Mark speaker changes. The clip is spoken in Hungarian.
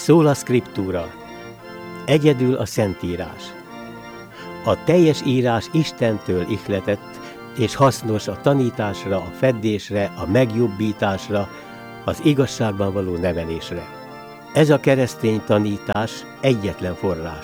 Speaker 1: Sola Scriptura. Egyedül a Szentírás. A teljes írás Istentől ihletett, és hasznos a tanításra, a feddésre, a megjobbításra, az igazságban való nevelésre. Ez a keresztény tanítás egyetlen forrás.